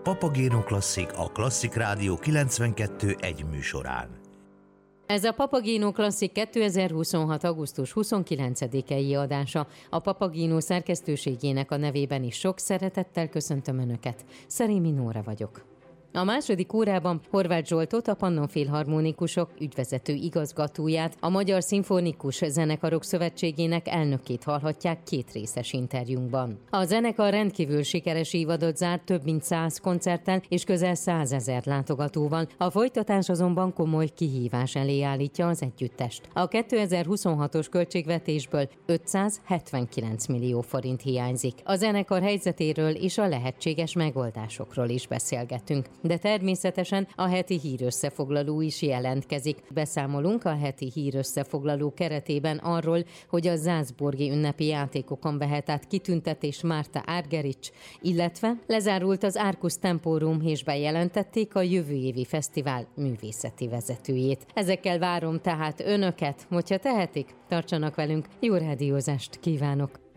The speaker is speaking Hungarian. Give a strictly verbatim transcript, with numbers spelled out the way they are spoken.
Papagéno Klasszik a Klasszik Rádió kilencvenkettő egy műsorán. Ez a Papagéno Klasszik kétezer-huszonhat. augusztus huszonkilencedikei adása. A Papagéno szerkesztőségének a nevében is sok szeretettel köszöntöm Önöket. Szerémi Nóra vagyok. A második órában Horváth Zsoltot, a Pannon Filharmonikusok ügyvezető igazgatóját, a Magyar Szimfonikus Zenekarok Szövetségének elnökét hallhatják két részes interjúnkban. A zenekar rendkívül sikeres évadot zárt több mint száz koncerttel és közel százezer látogatóval, a folytatás azonban komoly kihívás elé állítja az együttest. A kétezer-huszonhatos költségvetésből ötszázhetvenkilenc millió forint hiányzik. A zenekar helyzetéről és a lehetséges megoldásokról is beszélgetünk. De természetesen a heti hírösszefoglaló is jelentkezik. Beszámolunk a heti hírösszefoglaló keretében arról, hogy a Salzburgi ünnepi játékokon vehet át kitüntetés Márta Argerich, illetve lezárult az Arcus Temporum és bejelentették a jövő évi fesztivál művészeti vezetőjét. Ezekkel várom tehát Önöket, hogyha tehetik, tartsanak velünk, jó rádiózást kívánok!